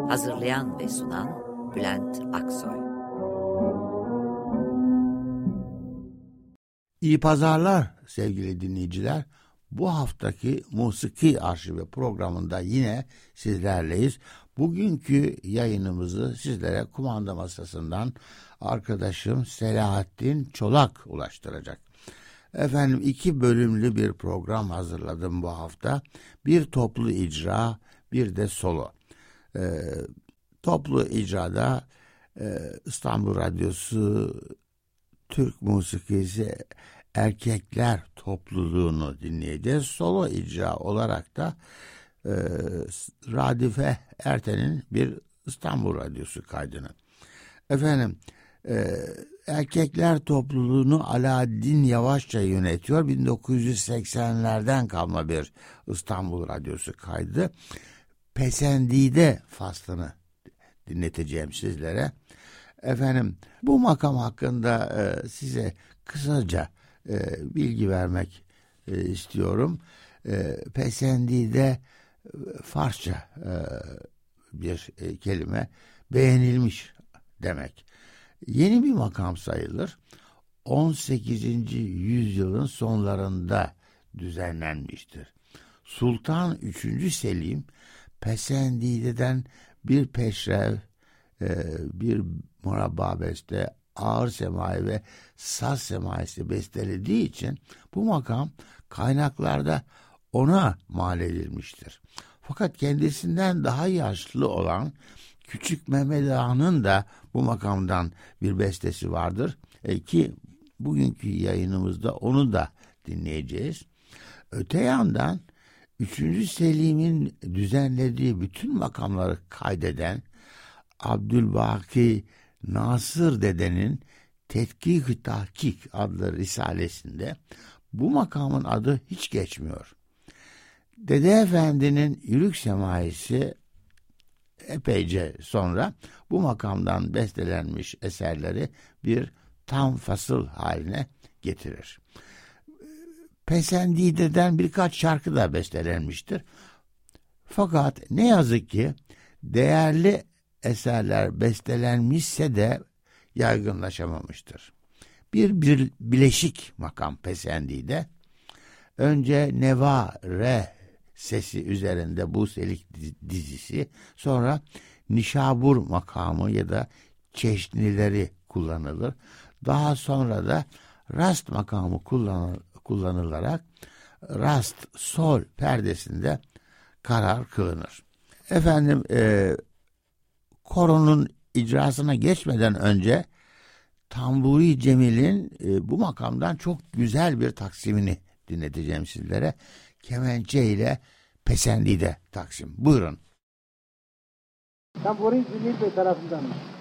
Hazırlayan ve sunan Bülent Aksoy. İyi pazarlar sevgili dinleyiciler. Bu haftaki Musiki Arşivi programında yine sizlerleyiz. Bugünkü yayınımızı sizlere kumanda masasından arkadaşım Selahattin Çolak ulaştıracak. Efendim 2 bölümlü bir program hazırladım bu hafta. Bir toplu icra, bir de solo. Toplu icrada İstanbul Radyosu Türk Musikisi Erkekler Topluluğunu dinleyeceğiz. Solo icra olarak da Radife Erten'in bir İstanbul Radyosu kaydını. Efendim Erkekler Topluluğunu Alaaddin Yavaşça yönetiyor. 1980'lerden kalma bir İstanbul Radyosu kaydı. Pesendide faslını dinleteceğim sizlere. Efendim bu makam hakkında size kısaca bilgi vermek istiyorum. Pesendide Farsça bir kelime, beğenilmiş demek. Yeni bir makam sayılır. 18. yüzyılın sonlarında düzenlenmiştir. Sultan 3. Selim Pesendide'den bir peşrev, bir murabba beste, ağır semai ve saz semaisi bestelediği için bu makam kaynaklarda ona mal edilmiştir. Fakat kendisinden daha yaşlı olan Küçük Mehmet Ağa'nın da bu makamdan bir bestesi vardır ki bugünkü yayınımızda onu da dinleyeceğiz. Öte yandan 3. Selim'in düzenlediği bütün makamları kaydeden Abdülbaki Nasır Dede'nin Tetkik-i Tahkik adlı risalesinde bu makamın adı hiç geçmiyor. Dede Efendi'nin Yürük Semaisi epeyce sonra bu makamdan bestelenmiş eserleri bir tam fasıl haline getirir. Pesendide'den birkaç şarkı da bestelenmiştir. Fakat ne yazık ki değerli eserler bestelenmişse de yaygınlaşamamıştır. Bir bileşik makam Pesendide. Önce Neva Re sesi üzerinde Buselik dizisi, sonra Nişabur makamı ya da çeşnileri kullanılır. Daha sonra da Rast makamı kullanılarak Rast Sol perdesinde karar kılınır. Efendim koronun icrasına geçmeden önce Tamburi Cemil'in bu makamdan çok güzel bir taksimini dinleteceğim sizlere. Kemençe ile Pesendide taksim. Buyurun. Tamburi Cemil Bey tarafından.